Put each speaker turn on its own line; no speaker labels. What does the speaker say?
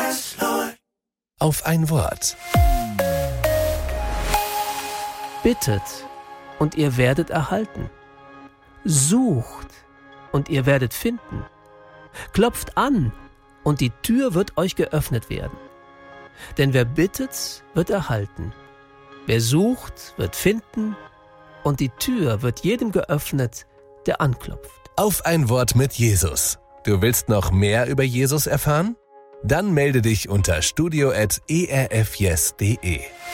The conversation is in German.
Auf ein Wort.
Bittet, und ihr werdet erhalten. Sucht, und ihr werdet finden. Klopft an, und die Tür wird euch geöffnet werden. Denn wer bittet, wird erhalten. Wer sucht, wird finden, und die Tür wird jedem geöffnet, der anklopft.
Auf ein Wort mit Jesus. Du willst noch mehr über Jesus erfahren? Dann melde dich unter studio@erfyes.de.